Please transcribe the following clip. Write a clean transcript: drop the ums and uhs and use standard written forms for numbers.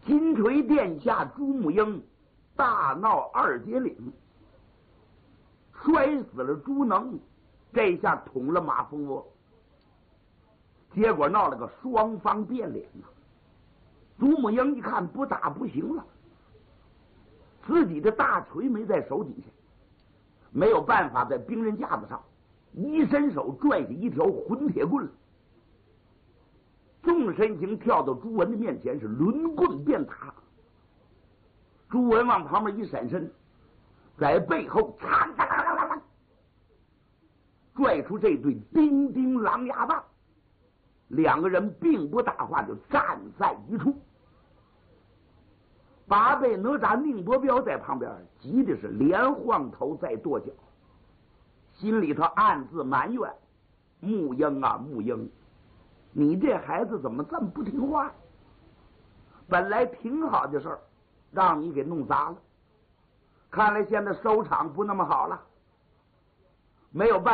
金锤殿下朱木英大闹二节岭，摔死了朱能，这下捅了马蜂窝，结果闹了个双方变脸呐。朱木英一看不打不行了，自己的大锤没在手底下，没有办法，在兵刃架子上一伸手拽起一条混铁棍来，纵身形跳到朱文的面前，是抡棍便打。朱文往旁边一闪身，在背后嚓嚓嚓嚓嚓拽出这对叮叮狼牙棒，两个人并不打话就站在一处。八倍哪吒宁伯彪在旁边急的是连晃头再跺脚，心里头暗自埋怨：木英啊木英，你这孩子怎么这么不听话？本来挺好的事儿，让你给弄砸了。看来现在收场不那么好了，没有办法。